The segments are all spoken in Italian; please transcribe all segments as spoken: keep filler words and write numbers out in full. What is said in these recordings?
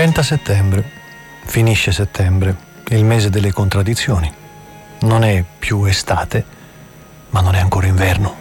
trenta settembre. Finisce settembre, il mese delle contraddizioni. Non è più estate, ma non è ancora inverno.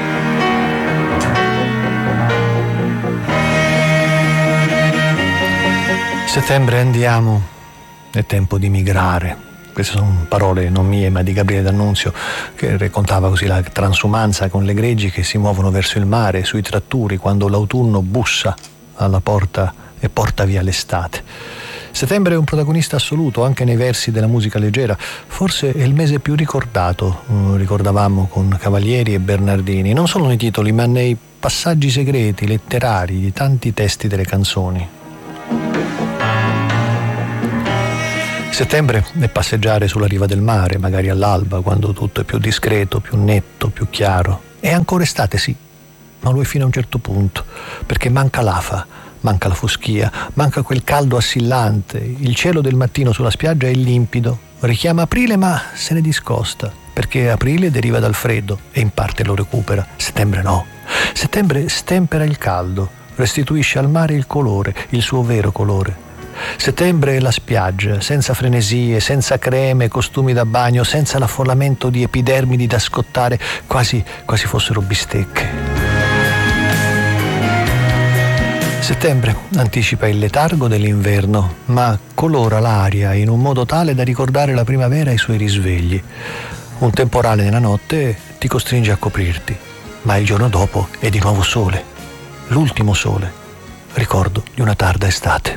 Settembre andiamo, è tempo di migrare. Queste sono parole non mie ma di Gabriele D'Annunzio, che raccontava così la transumanza con le greggi che si muovono verso il mare, sui tratturi, quando l'autunno bussa alla porta e porta via l'estate. Settembre è un protagonista assoluto anche nei versi della musica leggera, forse è il mese più ricordato, ricordavamo con Cavalieri e Bernardini, non solo nei titoli ma nei passaggi segreti, letterari di tanti testi delle canzoni. Settembre è passeggiare sulla riva del mare, magari all'alba, quando tutto è più discreto, più netto, più chiaro. È ancora estate, sì, ma lo è fino a un certo punto, perché manca l'afa, manca la foschia, manca quel caldo assillante. Il cielo del mattino sulla spiaggia è limpido, richiama aprile ma se ne discosta, perché aprile deriva dal freddo e in parte lo recupera. Settembre no. Settembre stempera il caldo, restituisce al mare il colore, il suo vero colore. Settembre è la spiaggia, senza frenesie, senza creme, costumi da bagno, senza l'affollamento di epidermidi da scottare, quasi, quasi fossero bistecche. Settembre anticipa il letargo dell'inverno, ma colora l'aria in un modo tale da ricordare la primavera e i suoi risvegli. Un temporale nella notte ti costringe a coprirti, ma il giorno dopo è di nuovo sole, l'ultimo sole, ricordo di una tarda estate.